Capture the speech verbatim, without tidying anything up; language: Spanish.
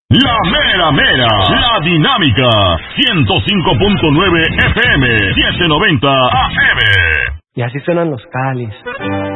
La mera mera, la dinámica, ciento cinco punto nueve F M, setecientos noventa A M. Y así suenan los Cáliz.